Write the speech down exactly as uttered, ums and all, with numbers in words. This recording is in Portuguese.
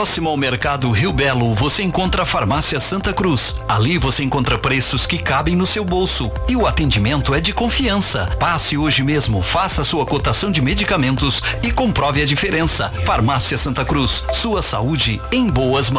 Próximo ao Mercado Rio Belo, você encontra a Farmácia Santa Cruz. Ali você encontra preços que cabem no seu bolso. E o atendimento é de confiança. Passe hoje mesmo, faça sua cotação de medicamentos e comprove a diferença. Farmácia Santa Cruz, sua saúde em boas mãos.